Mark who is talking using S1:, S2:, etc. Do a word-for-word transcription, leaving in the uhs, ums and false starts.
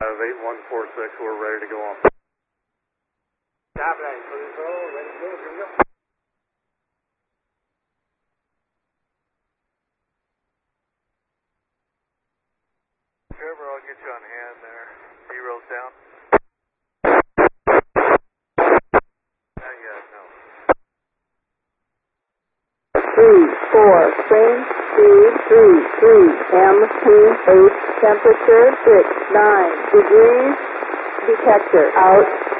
S1: eight one four six, we're ready to go on.
S2: Stop that, cruise roll, ready to go, here we go.
S1: Trevor, I'll get you on hand there. Zero's down. Not yet, no.
S3: Three, four, train, speed, three, three, M P eight, temperature, six, nine degrees, detector, out.